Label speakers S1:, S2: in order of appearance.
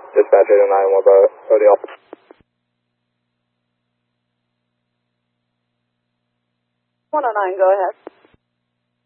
S1: Dispatch 809, what about ODL?
S2: 109, go ahead.